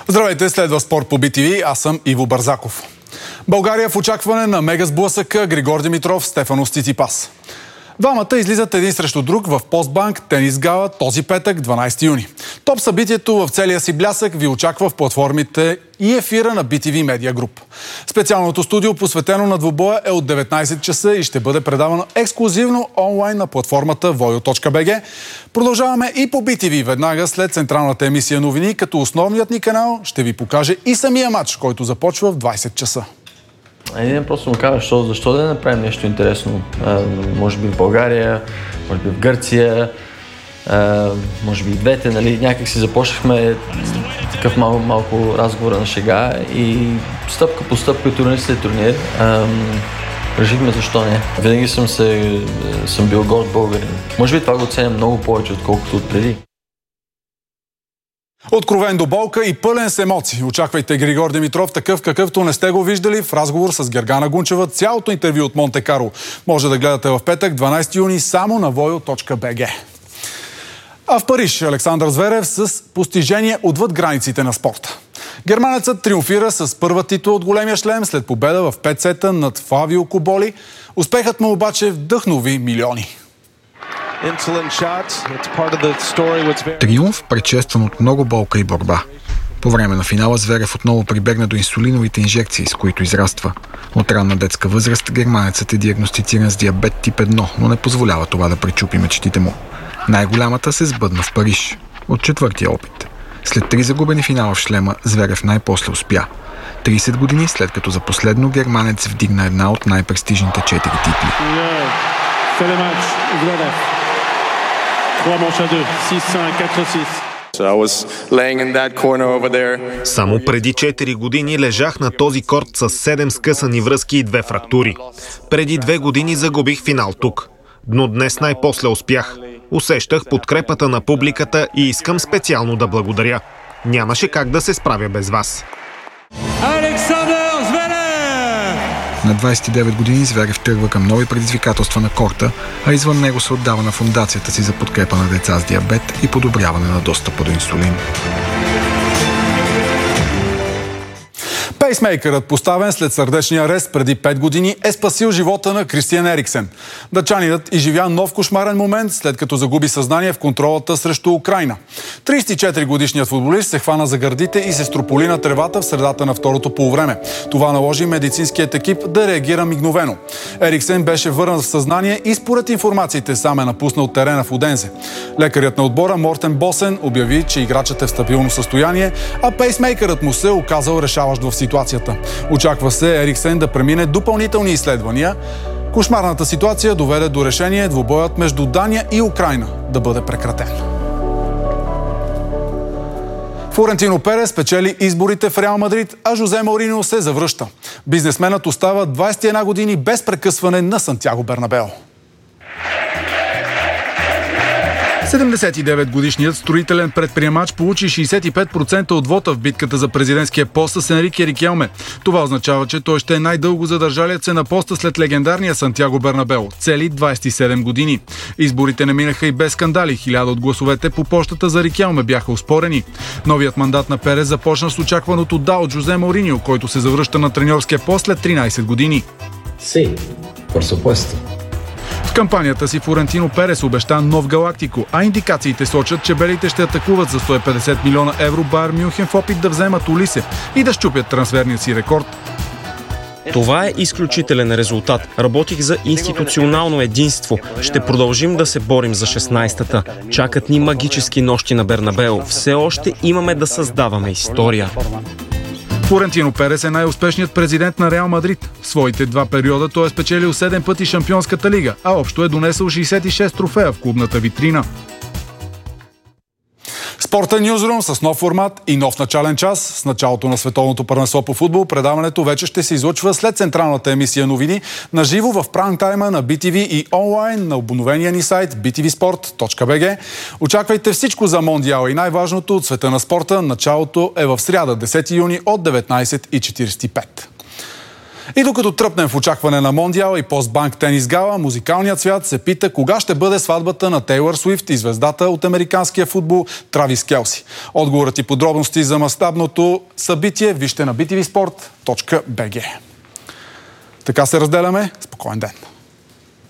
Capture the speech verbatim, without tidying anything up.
Здравейте, следва спорт по Би Ти Ви. Аз съм Иво Бързаков. България в очакване на мега сблъсъка Григор Димитров, Стефанос Циципас. Двамата излизат един срещу друг в Постбанк тенис гала този петък, дванайсети юни. Топ събитието в целия си блясък ви очаква в платформите и ефира на Би Ти Ви Медиа Груп. Специалното студио, посветено на двубоя, е от деветнайсет часа и ще бъде предавано ексклузивно онлайн на платформата войо точка би джи. Продължаваме и по Би Ти Ви веднага след централната емисия новини, като основният ни канал ще ви покаже и самия матч, който започва в двайсет часа. Един просто му казва, защо, защо да не направим нещо интересно. А, може би в България, може би в Гърция, а, може би и двете, нали, някак си започнахме такъв мал, малко разговора на шега и стъпка по стъпка, турнир след турнир, а, решихме защо не. Винаги съм, се, съм бил горд българин. Може би това го ценя много повече, отколкото отпреди. Откровен до болка и пълен с емоции. Очаквайте Григор Димитров такъв, какъвто не сте го виждали, в разговор с Гергана Гунчева. Цялото интервю от Монте Карло може да гледате в петък, дванайсети юни, само на войо точка би джи. А в Париж Александър Зверев с постижение отвъд границите на спорта. Германецът триумфира с първа титла от големия шлем след победа в пет сета над Флавио Коболи. Успехът му обаче вдъхнови милиони. Триумф, предшестван от много болка и борба. По време на финала Зверев отново прибегна до инсулиновите инжекции, с които израства. От ранна детска възраст германецът е диагностициран с диабет тип едно, но не позволява това да пречупи мечтите му. Най-голямата се сбъдна в Париж. От четвъртия опит. След три загубени финала в шлема, Зверев най-после успя. трийсет години след като за последно германец вдигна една от най-престижните четири титли. Само преди четири години лежах на този корт с седем скъсани връзки и две фрактури. Преди две години загубих финал тук. Но днес най-после успях. Усещах подкрепата на публиката и искам специално да благодаря. Нямаше как да се справя без вас. На двайсет и девет години Зверев тръгва към нови предизвикателства на корта, а извън него се отдава на фондацията си за подкрепа на деца с диабет и подобряване на достъпа до инсулин. Пейсмейкърът, поставен след сърдечния арест преди пет години, е спасил живота на Кристиан Ериксен. Датчанинът изживя нов кошмарен момент, след като загуби съзнание в контролата срещу Украйна. трийсет и четири годишният футболист се хвана за гърдите и се строполи на тревата в средата на второто полувреме. Това наложи медицинският екип да реагира мигновено. Ериксен беше върнат в съзнание и според информациите сам е напуснал терена в Одензе. Лекарят на отбора Мортен Босен обяви, че играчът е в стабилно състояние, а пейсмейкърът му се оказал решаващ в ситуацията. Очаква се Ериксен да премине допълнителни изследвания. Кошмарната ситуация доведе до решение двубоят между Дания и Украйна да бъде прекратен. Флорентино Перес спечели изборите в Реал Мадрид, а Жозе Мауриньо се завръща. Бизнесменът остава двайсет и една години без прекъсване на Сантяго Бернабео. седемдесет и девет годишният строителен предприемач получи шейсет и пет процента от вота в битката за президентския пост с Енрике Рикелме. Това означава, че той ще е най-дълго задържалият се на поста след легендарния Сантяго Бернабео. Цели двайсет и седем години. Изборите не минаха и без скандали. Хиляда от гласовете по пощата за Рикелме бяха оспорени. Новият мандат на Перес започна с очакваното да от Жозе Мауриньо, който се завръща на треньорския пост след тринайсет години. Sí, por supuesto. В кампанията си Флорентино Перес обеща нов Галактико, а индикациите сочат, че белите ще атакуват за сто и петдесет милиона евро Байер Мюнхен в опит да вземат Олисе и да счупят трансферния си рекорд. Това е изключителен резултат. Работих за институционално единство. Ще продължим да се борим за шестнайсетата. Чакат ни магически нощи на Бернабео. Все още имаме да създаваме история. Флорентино Перес е най-успешният президент на Реал Мадрид. В своите два периода той е спечелил седем пъти Шампионската лига, а общо е донесъл шейсет и шест трофея в клубната витрина. Спортен нюзрум с нов формат и нов начален час. С началото на световното първенство по футбол предаването вече ще се излъчва след централната емисия новини на живо в прайм тайма на Би Ти Ви и онлайн на обновения ни сайт би ти ви спорт точка би джи. Очаквайте всичко за Мондиала и най-важното от света на спорта. Началото е в сряда, десети юни от деветнайсет и четирийсет и пет. И докато тръпнем в очакване на Мондиал и постбанк тенис гала, музикалният свят се пита кога ще бъде сватбата на Тейлър Суифт и звездата от американския футбол Травис Келси. Отговорът и подробности за мащабното събитие вижте на би ти ви спорт точка би джи. Така се разделяме. Спокоен ден!